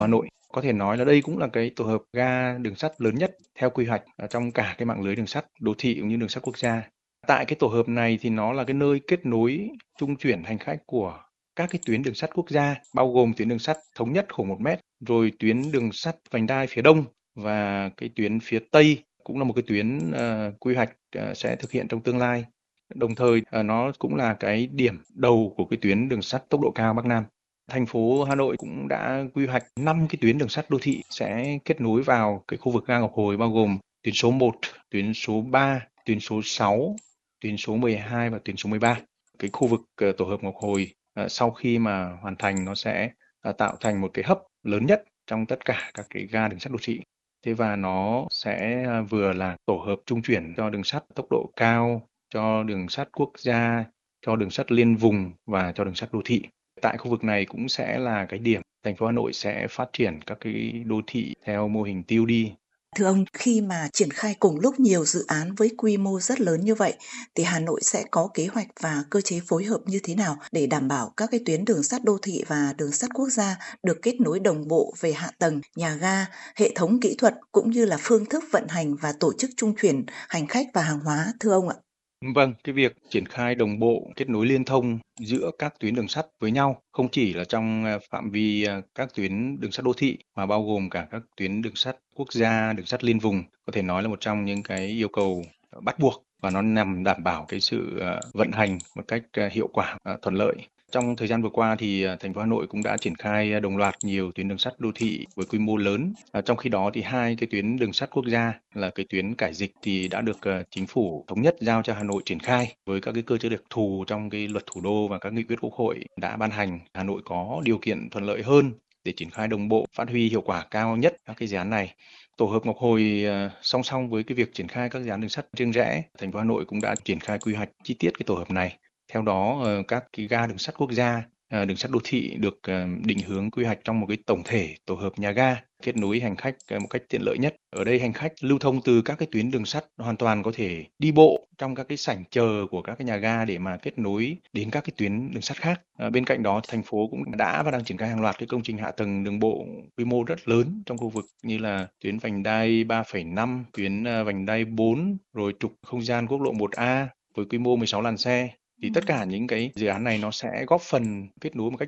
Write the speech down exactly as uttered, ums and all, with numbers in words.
Hà Nội. Có thể nói là đây cũng là cái tổ hợp ga đường sắt lớn nhất theo quy hoạch ở trong cả cái mạng lưới đường sắt đô thị cũng như đường sắt quốc gia. Tại cái tổ hợp này thì nó là cái nơi kết nối trung chuyển hành khách của các cái tuyến đường sắt quốc gia, bao gồm tuyến đường sắt thống nhất khổ một mét, rồi tuyến đường sắt vành đai phía đông và cái tuyến phía tây cũng là một cái tuyến uh, quy hoạch uh, sẽ thực hiện trong tương lai. Đồng thời uh, nó cũng là cái điểm đầu của cái tuyến đường sắt tốc độ cao Bắc Nam. Thành phố Hà Nội cũng đã quy hoạch năm cái tuyến đường sắt đô thị sẽ kết nối vào cái khu vực ga Ngọc Hồi, bao gồm tuyến số một, tuyến số ba, tuyến số sáu, tuyến số mười hai và tuyến số mười ba. Cái khu vực uh, tổ hợp Ngọc Hồi uh, sau khi mà hoàn thành nó sẽ uh, tạo thành một cái hub lớn nhất trong tất cả các cái ga đường sắt đô thị. Thế và nó sẽ uh, vừa là tổ hợp trung chuyển cho đường sắt tốc độ cao, cho đường sắt quốc gia, cho đường sắt liên vùng và cho đường sắt đô thị. Tại khu vực này cũng sẽ là cái điểm thành phố Hà Nội sẽ phát triển các cái đô thị theo mô hình tê ô đê. Thưa ông, khi mà triển khai cùng lúc nhiều dự án với quy mô rất lớn như vậy, thì Hà Nội sẽ có kế hoạch và cơ chế phối hợp như thế nào để đảm bảo các cái tuyến đường sắt đô thị và đường sắt quốc gia được kết nối đồng bộ về hạ tầng, nhà ga, hệ thống kỹ thuật cũng như là phương thức vận hành và tổ chức trung chuyển hành khách và hàng hóa, thưa ông ạ? Vâng, cái việc triển khai đồng bộ, kết nối liên thông giữa các tuyến đường sắt với nhau không chỉ là trong à, phạm vi à, các tuyến đường sắt đô thị mà bao gồm cả các tuyến đường sắt quốc gia, đường sắt liên vùng, có thể nói là một trong những cái yêu cầu bắt buộc và nó nhằm đảm bảo cái sự à, vận hành một cách à, hiệu quả, à, thuận lợi. Trong thời gian vừa qua thì à, thành phố Hà Nội cũng đã triển khai à, đồng loạt nhiều tuyến đường sắt đô thị với quy mô lớn. À, trong khi đó thì hai cái tuyến đường sắt quốc gia là cái tuyến cải dịch thì đã được à, chính phủ thống nhất giao cho Hà Nội triển khai với các cái cơ chế đặc thù trong cái luật thủ đô và các nghị quyết Quốc hội đã ban hành. Hà Nội có điều kiện thuận lợi hơn để triển khai đồng bộ, phát huy hiệu quả cao nhất các cái dự án này. Tổ hợp Ngọc Hồi à, song song với cái việc triển khai các dự án đường sắt riêng rẽ, thành phố Hà Nội cũng đã triển khai quy hoạch chi tiết cái tổ hợp này. Theo đó, ờ, các cái ga đường sắt quốc gia, ờ, đường sắt đô thị được ờ, định hướng quy hoạch trong một cái tổng thể tổ hợp nhà ga kết nối hành khách ờ, một cách tiện lợi nhất. Ở đây hành khách lưu thông từ các cái tuyến đường sắt hoàn toàn có thể đi bộ trong các cái sảnh chờ của các cái nhà ga để mà kết nối đến các cái tuyến đường sắt khác. Ờ, bên cạnh đó, thành phố cũng đã và đang triển khai hàng loạt cái công trình hạ tầng đường bộ quy mô rất lớn trong khu vực như là tuyến vành đai ba phẩy năm, tuyến ờ, vành đai bốn, rồi trục không gian quốc lộ một A với quy mô mười sáu làn xe. Thì tất cả những cái dự án này nó sẽ góp phần kết nối một cách